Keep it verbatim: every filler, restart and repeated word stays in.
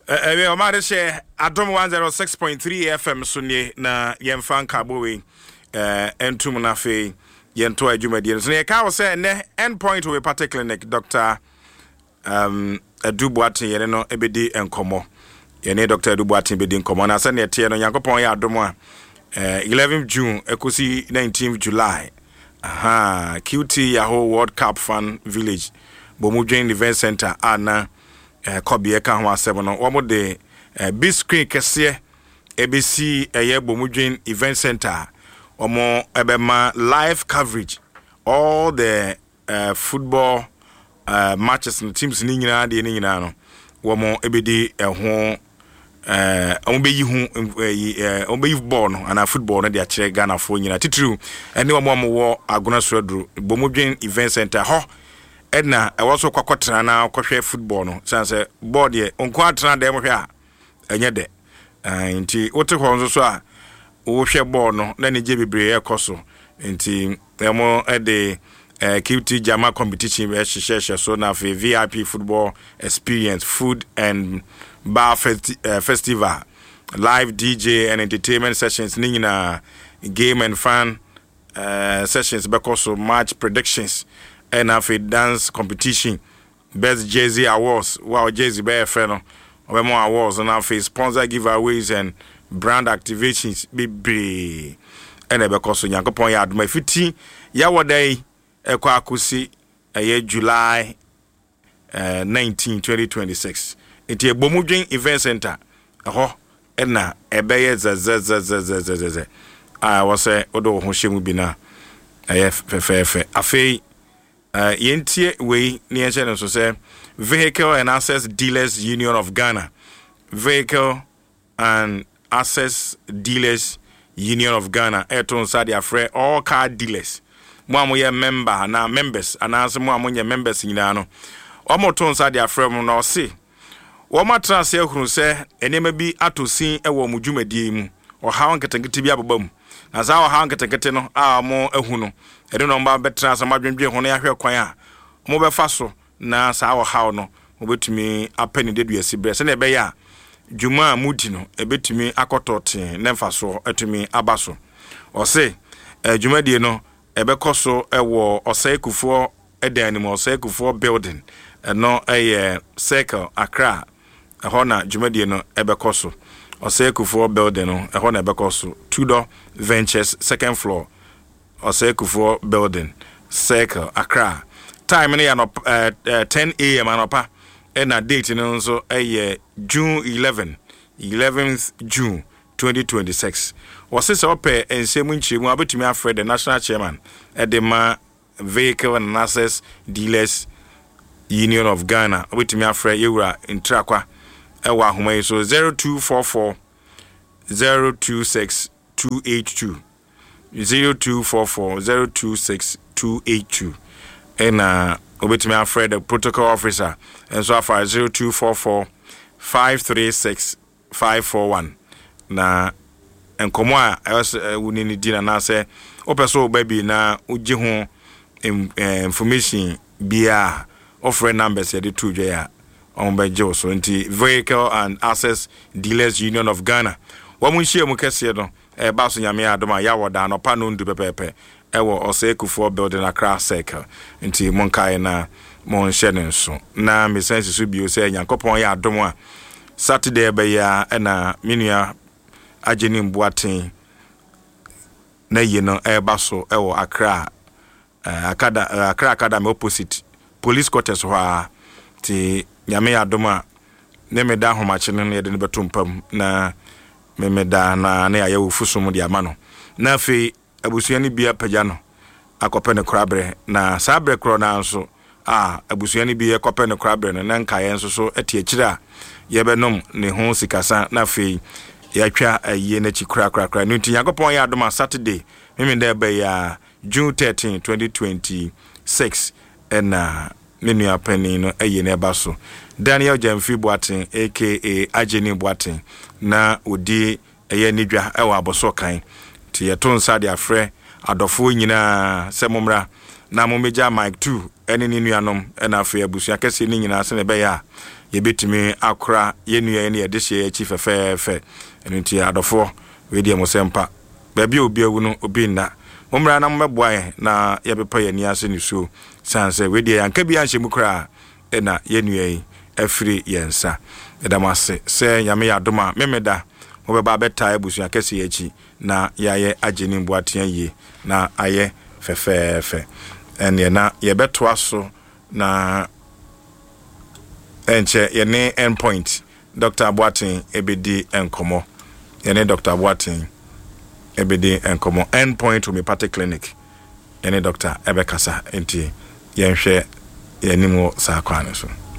Ewe omare she Adom one oh six point three F M sunye na yemfa nkabowe eh entum na fe yento adwumadi so ye ka wo say ne endpoint we party clinic Doctor um Adubuatin ye no ebedi enkomo ye ne Doctor Adubuatin bedi enkomo na se ne tie no Yakopon ya Adom a eh eleventh June ekosi nineteenth July aha Q T Yahoo World Cup Fan Village Bomudwen Event Center ana eh kobie ka ho asem no wo de eh, big screen kese A B C eye Bomudwen Event Center omo ebema live coverage all the uh, football uh, matches and teams ni nyina de ni nyina no wo mo ebedi eho eh omo beyi hu eh omo beyi ball no ana football no de akire Ghana fo nyina titru ene wo mo wo agona sodru Bomudwen Event Center ho edna e woso kwakotra na kwhwe football no sanse board ye onko atra dem hwe a enye de nti wote ho nso so a wo hwe ball no na ne je bebre ekoso nti emo e de Q T Jama competition we sheshe so na for V I P football experience food and bar festi uh, festival live D J and entertainment sessions ni na game and fan uh, sessions because of match predictions and have a dance competition best Jay-Z awards wow Jay-Z be friend no more awards and have a sponsor giveaways and brand activations be and because of Yakopon ya aduma fifty ya wadai ekwa akusi eye July uh, nineteenth twenty twenty-six enti Bomudwen Event Center ho na ebeye zezezezezezeze ah wo say odo ho hyemu bi na eye fefefe afei uh, yentie we ni enche no so say Vehicle and Access Dealers Union of Ghana Vehicle and Access Dealers Union of Ghana eton sade afre all car dealers mo amoye member na members anase mo amonye members nyina no omo ton sade afre mo na ose wo matra se ehuru se enema bi atosin ewo mo dwumadie mu o hawo nketenkete bi abobam na za o hawo nketenkete no a mo ehu no ede no mba betra sa madwendwe ho na yahwe kwan a mo befa so na sa o hawo no mo betumi apani dedu asibre se na ebe ya dwuma mudi no ebetumi akotote na mfa so etumi abaso o se dwumadie no ebekoso ewo Osaikufuo edan mu Osaikufuo building no eye Circle Accra eho na dwumadie no ebekoso Osaikufuo building no eho na ebekoso Tudor Ventures second floor Osaikufuo building Circle Accra time na ya no uh, ten A M anopa ena date no nso eye June eleventh June twenty twenty-six was se ope ensemu nchiremu abetumi afre the national chairman edema Vehicle and Access Dealers Union of Ghana abetumi afre yewura intrakwa ewa ahoma so zero two four four zero two six two eight two zero two four four zero two six two eight two ena obetumi afre the protocol officer and so afar zero two four four five three six five four one na enkomo a wuni ni dina na se opeso baby na uji ho information bia offer numbers ya de tudwe ya ombeje so nti Vehicle and Access Dealers Union of Ghana wa munhie mu kese no e ba so nyame adoma ya woda no pa no ndu pepepe e wo Osaikufuo building Accra Circle nti monkai na monhye ne nso na mesense so bio se Yakopon ya adoma Saturday be ya na minua Ageni Mbuatin na yeno ebaso ewo Accra uh, Akada uh, Accra Academy opposite police quarters ho ti nyame adoma ne meda homache no ye de betumpam na me meda na na ya wofusum de ama no na fe abusuani bia pagya no akope ne krabre na sabre kro na nso a abusuani bia akope ne krabre no na nka ye nso so eti akira ye benom ne ho sikasa na fe ya twa aye na chi kra kra kra nti Yakopon ya adoma Saturday mimi nda be ya June thirteenth twenty twenty-six ena menu apani no aye na baso Daniel Jamfi Boatin aka Ageni Boatin na odi aye nidwa ewa aboso kan ti yeton sa de afre adofo nyina semomra na momeja mic two ene ni nuanom ena afa abusua kese ni nyina se ne be ya ye betimi akora ye nua ene ye de hye chi fefefe eno ti adofo we die mo sempa ba bi obi awu no obi nna momra na mmeboa na ye bepa ye ni ase ni so sanse we die yanka bi anhye mukra ena ye nua yi afiri yensa edamase se nyame ya doma memeda mo be ba beta abusua kese ye chi na yaye ageni mboaten yi na aye fefefe ene na ye beto aso na enche ye ne endpoint Doctor Aboaten ebedi enkomo ye ne Doctor Aboaten ebedi enkomo endpoint homeopathic clinic ye ne Doctor Ebekasa enti ye nhwe ye nimo sa kwane so